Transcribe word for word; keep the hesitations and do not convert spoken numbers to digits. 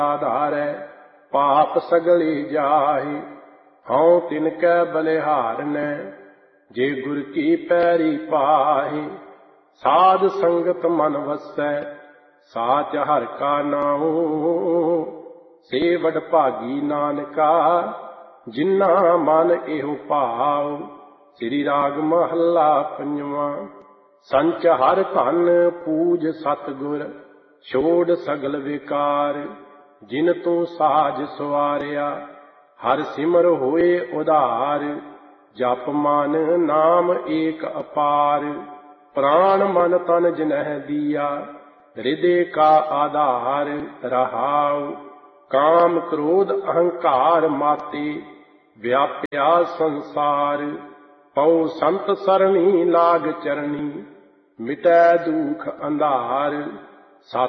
आधारै पाप सगले जाहि। हऊँ तिनकै बलिहारनै जे गुर की पैरी पाहि। साध संगत मन वसै साच हर का नाऊ। से वड भागी नानका जिन्ना मन एहो भाव। श्री राग महला पंजवां। संच हर धन पूज सतगुर छोड़ सगल विकार। जिन तू साज सवारिया हर सिमर होए उधार। जप मन नाम एक अपार प्राण मन तन जिनह दिया। हृदय का आधार रहाव। काम क्रोध अहंकार माते व्याप्या संसार। पौ संत सरणी लाग चरणी मिटै दुख अंधार। सत